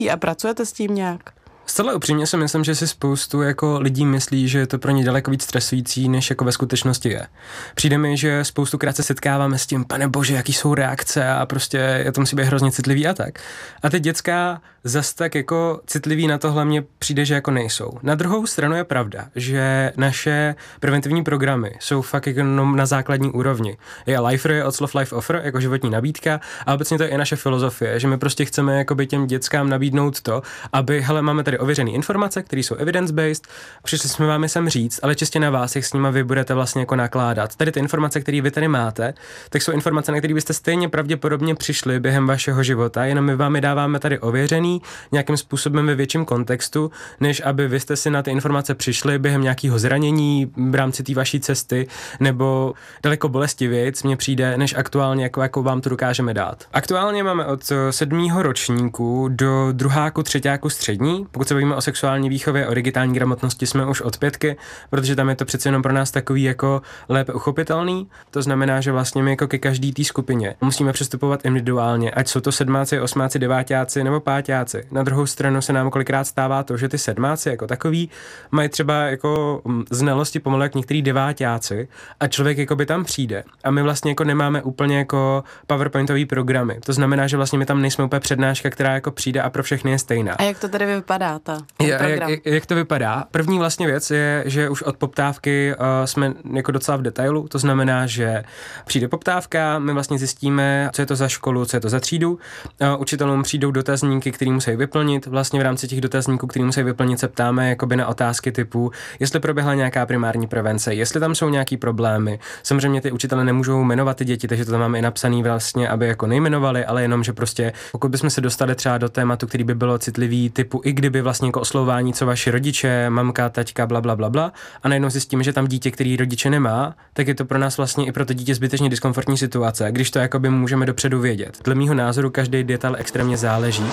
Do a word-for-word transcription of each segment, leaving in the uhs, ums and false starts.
A pracujete s tím nějak? Zcela upřímně si myslím, že si spoustu jako lidí myslí, že je to pro ně daleko víc stresující, než jako ve skutečnosti je. Přijde mi, že spoustukrát se setkáváme s tím, pane bože, jaký jsou reakce a prostě je to musí být hrozně citlivý a tak. A ty dětská zas tak jako citlivý na tohle mně přijde, že jako nejsou. Na druhou stranu je pravda, že naše preventivní programy jsou fakt jenom na základní úrovni. Je Lifer, je od slov Life Offer, jako životní nabídka, a obecně to je i naše filozofie, že my prostě chceme jakoby těm dětskám nabídnout to, aby, hele, máme tady ověřené informace, které jsou evidence-based, přišli jsme vám je sem říct, ale čistě na vás, jak s nima vy budete vlastně jako nakládat. Tady ty informace, které vy tady máte, tak jsou informace, na které byste stejně pravděpodobně přišli během vašeho života, jenom my vám je dáváme tady ověřený nějakým způsobem ve větším kontextu, než aby vy jste si na ty informace přišli během nějakého zranění v rámci té vaší cesty, nebo daleko bolestivějc mně přijde, než aktuálně, jako, jako vám to dokážeme dát. Aktuálně máme od sedmého ročníku do druháku, třetíku střední. Pokud se bavíme o sexuální výchově, o digitální gramotnosti, jsme už od pětky, protože tam je to přece jenom pro nás takový jako lépe uchopitelný. To znamená, že vlastně my jako ke každý té skupině musíme přistupovat individuálně, ať jsou to sedmáci, osmáci, deváťáci nebo páťáci. Na druhou stranu se nám kolikrát stává to, že ty sedmáci jako takový mají třeba jako znalosti pomalu jak některý deváťáci a člověk jako by tam přijde a my vlastně jako nemáme úplně jako PowerPointový programy. To znamená, že vlastně my tam nejsme úplně přednáška, která jako přijde a pro všechny je stejná. A jak to tedy vypadá ta je, jak, jak, jak to vypadá? První vlastně věc je, že už od poptávky uh, jsme jako docela v detailu, to znamená, že přijde poptávka, my vlastně zjistíme, co je to za školu, co je to za třídu. Uh, učitelům přijdou dotazníky, který musí vyplnit. Vlastně v rámci těch dotazníků, který musí vyplnit, se ptáme jakoby na otázky typu, jestli proběhla nějaká primární prevence, jestli tam jsou nějaký problémy. Samozřejmě ty učitelé nemůžou jmenovat ty děti, takže to tam máme i napsaný vlastně, aby jako nejmenovali, ale jenom, že prostě pokud bychom se dostali třeba do tématu, který by bylo citlivý, typu i kdyby vlastně jako oslovování, co vaši rodiče, mamka, taťka, bla bla bla bla, a najednou zjistíme, že tam dítě, který rodiče nemá, tak je to pro nás vlastně i pro to dítě zbytečně diskomfortní situace, když to jakoby můžeme dopředu vědět. Dle mýho názoru každý detail extrémně záleží.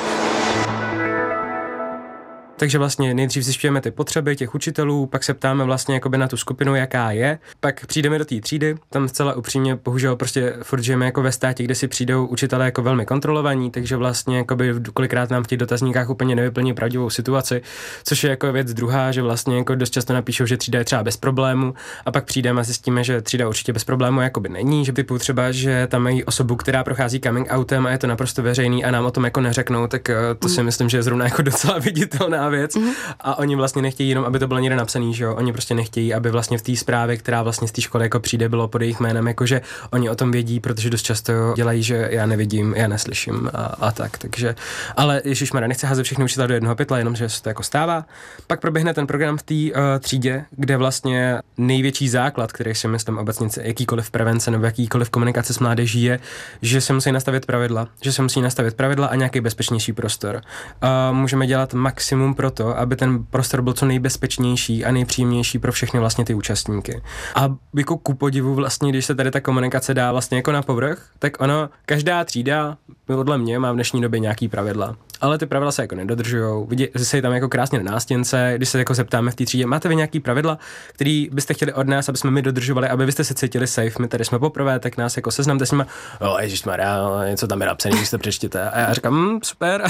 Takže vlastně nejdřív zjišťujeme ty potřeby těch učitelů, pak se ptáme vlastně jakoby na tu skupinu, jaká je, pak přijdeme do té třídy, tam zcela upřímně, bohužel prostě furt žijeme jako ve státě, kde si přijdou učitelé jako velmi kontrolovaní, takže vlastně jakoby kolikrát nám v těch dotazníkách úplně nevyplní pravdivou situaci, což je jako věc druhá, že vlastně jako dost často napíšou, že třída je třeba bez problému, a pak přijdeme a zjistíme, že třída určitě bez problému jakoby není, že typu třeba, že tam mají osobu, která prochází coming outem a je to naprosto veřejný a nám o tom jako neřeknou, tak to si myslím, že je zrovna jako docela viditelná věc. Mm-hmm. A oni vlastně nechtějí jenom, aby to bylo někde napsaný, že jo? Oni prostě nechtějí, aby vlastně v té zprávě, která vlastně z té školy jako přijde, bylo pod jejich jménem, jakože oni o tom vědí, protože dost často dělají, že já nevidím, já neslyším a, a tak, takže, ale ježišmarja, nechci házet všechny učitelé do jednoho pytle, jenom že se to jako stává. Pak proběhne ten program v té uh, třídě, kde vlastně největší základ, který si myslím obecně jakýkoliv prevence nebo jakýkoliv komunikace s mládeží je, že se musí nastavit pravidla, že se musí nastavit pravidla a nějaký bezpečnější prostor. Uh, můžeme dělat maximum pro to, aby ten prostor byl co nejbezpečnější a nejpříjemnější pro všechny vlastně ty účastníky. A jako ku podivu vlastně, když se tady ta komunikace dá vlastně jako na povrch, tak ono, každá třída podle mě má v dnešní době nějaký pravidla. Ale ty pravidla se jako nedodržujou. Vidí se tam jako krásně na nástěnce, když se jako zeptáme v té třídě, máte vy nějaký pravidla, který byste chtěli od nás, aby jsme my dodržovali, aby vy jste se cítili safe. My tady jsme poprvé, tak nás jako seznamte s nimi. O, ježišmarja, něco tam je napsané, když to přečtěte. A já říkám, hm, super.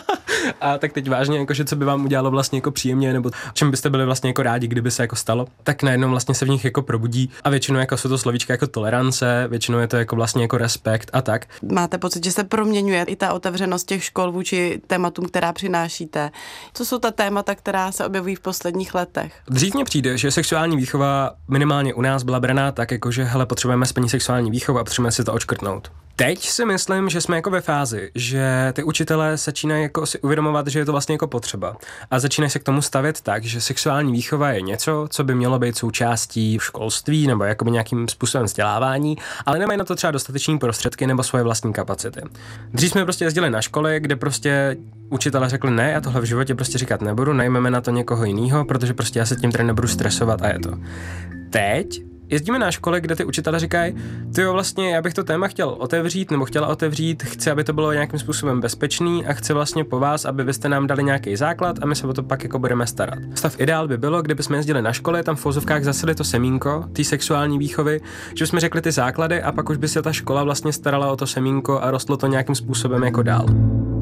A tak teď vážně, jako, že co by vám udělalo vlastně jako příjemně, nebo čím byste byli vlastně jako rádi, kdyby se jako stalo, tak najednou vlastně se v nich jako probudí. A většinou jako jsou to slovíčka jako tolerance, většinou je to jako vlastně jako respekt a tak. Máte pocit, že se proměňuje i ta otevřenost těch škol vůči tématům, která přinášíte? Co jsou ta témata, která se objevují v posledních letech? Dřív mně přijde, že sexuální výchova minimálně u nás byla braná tak, jako že hele, potřebujeme splnit sexuální výchovu a potřebujeme si to odškrtnout. Teď si myslím, že jsme jako ve fázi, že ty učitelé začínají jako si uvědomovat, že je to vlastně jako potřeba. A začínají se k tomu stavět tak, že sexuální výchova je něco, co by mělo být součástí školství nebo jakoby nějakým způsobem vzdělávání, ale nemají na to třeba dostatečné prostředky nebo svoje vlastní kapacity. Dřív jsme prostě jezdili na školy, kde prostě učitelé řekli ne, já tohle v životě prostě říkat nebudu, najmeme na to někoho jiného, protože prostě já se tím tady nebudu stresovat a je to. Teď jezdíme na škole, kde ty učitelé říkají, ty jo, vlastně já bych to téma chtěl otevřít nebo chtěla otevřít, chci, aby to bylo nějakým způsobem bezpečný a chci vlastně po vás, aby byste nám dali nějaký základ a my se o to pak jako budeme starat. Stav ideál by bylo, kdyby jsme jezdili na škole, tam v vozovkách zasili to semínko té sexuální výchovy, že bychom řekli ty základy a pak už by se ta škola vlastně starala o to semínko a rostlo to nějakým způsobem jako dál.